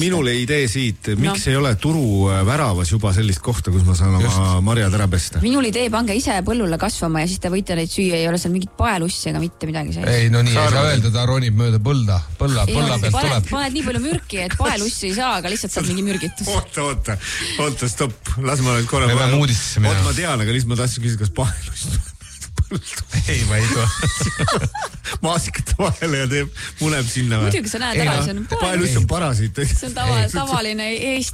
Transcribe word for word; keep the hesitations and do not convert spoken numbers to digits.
minule idee siit, miks no. ei ole turu väravas juba sellist kohta, kus ma saan Just. oma marjad ära pesta? Minul idee, pange ise põllule kasvama ja siis te võite neid süüa, ei ole seal mingit paelussi ega mitte midagi sees. Ei, no nii Saar... ei saa öelda, ta ronib mööda põlda, põlla, ei, põlla pealt paned, tuleb. Paned nii palju mürki, et paelussi ei saa, aga lihtsalt saad mingi mürgitus. Oota, oota, oota, stopp, las ma nüüd korra. Me peame uudistesse minema. Oota, ma tean, aga lihtsalt ma tahtsin küsida, kas paelust ei, ma ei tule. Maasikate vahele ja teeb, muneb sinna. Muidugi sa näed ära, see on paelust on parasiit. See on tava, tavaline Eesti